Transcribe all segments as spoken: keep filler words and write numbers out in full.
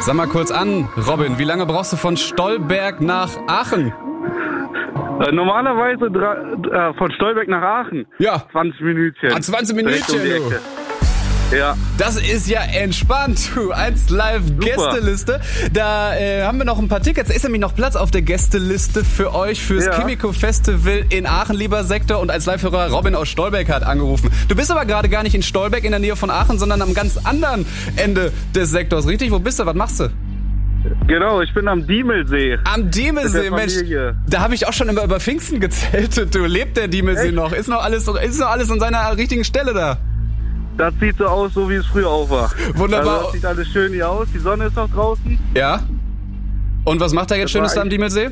Sag mal kurz an, Robin, wie lange brauchst du von Stolberg nach Aachen? Äh, normalerweise drei, äh, von Stolberg nach Aachen. Ja. zwanzig Minütchen. Ah, zwanzig Minütchen, um du. Ja. Das ist ja entspannt, du. eins Live Gästeliste. Da äh, haben wir noch ein paar Tickets. Da ist nämlich noch Platz auf der Gästeliste für euch fürs Ja. Kimiko Festival in Aachen, lieber Sektor. Und als Live-Hörer Robin aus Stolberg hat angerufen. Du bist aber gerade gar nicht in Stolberg in der Nähe von Aachen, sondern am ganz anderen Ende des Sektors. Richtig? Wo bist du? Was machst du? Genau, ich bin am Diemelsee. Am Diemelsee, Mit der Mensch. Familie. Da habe ich auch schon immer über Pfingsten gezeltet. Du, lebt der Diemelsee Echt? noch? Ist noch alles, ist noch alles an seiner richtigen Stelle da? Das sieht so aus, so wie es früher auch war. Wunderbar. Also das sieht alles schön hier aus. Die Sonne ist noch draußen. Ja. Und was macht er jetzt Das Schönes war da am Diemelsee?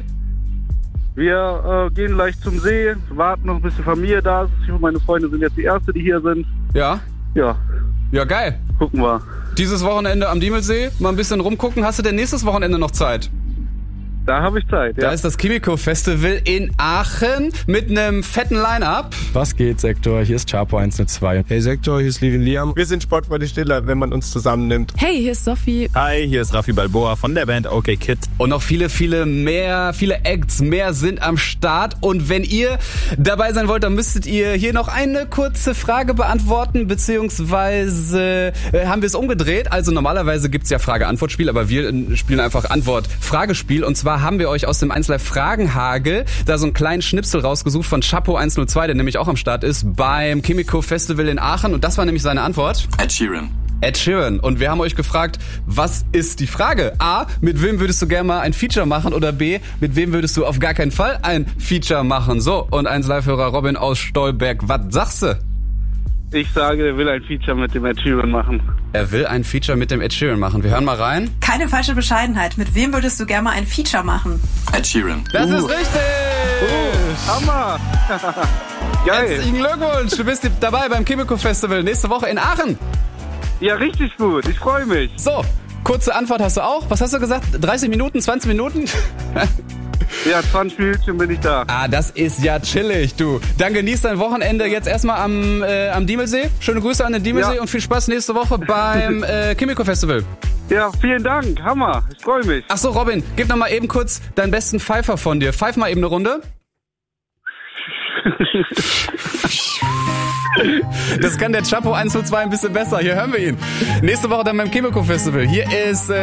Wir äh, gehen gleich zum See, warten noch, bis die Familie da ist. Ich und meine Freunde sind jetzt die Erste, die hier sind. Ja. Ja, Ja, geil. gucken wir. Dieses Wochenende am Diemelsee, mal ein bisschen rumgucken. Hast du denn nächstes Wochenende noch Zeit? Da habe ich Zeit, Da ja. ist das Kimiko Festival in Aachen mit einem fetten Line-Up. Was geht, Sektor? Hier ist Chapo eins null zwei. Hey Sektor, hier ist Levin Liam. Wir sind Sportfreunde Stiller, wenn man uns zusammennimmt. Hey, hier ist Sophie. Hi, hier ist Raffi Balboa von der Band OK Kid. Und noch viele, viele mehr, viele Acts mehr sind am Start. Und wenn ihr dabei sein wollt, dann müsstet ihr hier noch eine kurze Frage beantworten, beziehungsweise äh, haben wir es umgedreht. Also normalerweise gibt's ja Frage-Antwort-Spiel, aber wir äh, spielen einfach Antwort-Fragespiel. Und zwar haben wir euch aus dem eins Live Fragenhagel da so einen kleinen Schnipsel rausgesucht von Chapo eins null zwei, der nämlich auch am Start ist beim Kimiko Festival in Aachen. Und das war nämlich seine Antwort. Ed Sheeran. Ed Sheeran. Und wir haben euch gefragt, was ist die Frage? A, mit wem würdest du gerne mal ein Feature machen? Oder B, mit wem würdest du auf gar keinen Fall ein Feature machen? So, und eins Live-Hörer Robin aus Stolberg, was sagst du? Ich sage, er will ein Feature mit dem Ed Sheeran machen. Er will ein Feature mit dem Ed Sheeran machen. Wir hören mal rein. Keine falsche Bescheidenheit. Mit wem würdest du gerne mal ein Feature machen? Ed Sheeran. Das Uh. ist richtig! Hammer! Geil! Herzlichen Glückwunsch! Du bist dabei beim Kimiko Festival nächste Woche in Aachen. Ja, richtig gut. Ich freue mich. So, kurze Antwort hast du auch. Was hast du gesagt? dreißig Minuten, zwanzig Minuten? Ja, zwanzig Minuten bin ich da. Ah, das ist ja chillig, du. Dann genieß dein Wochenende jetzt erstmal am, äh, am Diemelsee. Schöne Grüße an den Diemelsee Ja. und viel Spaß nächste Woche beim äh, Kimiko Festival. Ja, vielen Dank. Hammer. Ich freue mich. Ach so, Robin, gib noch mal eben kurz deinen besten Pfeifer von dir. Pfeif mal eben eine Runde. Das kann der Chapo eins null zwei ein bisschen besser. Hier hören wir ihn. Nächste Woche dann beim Kimiko Festival. Hier ist... Äh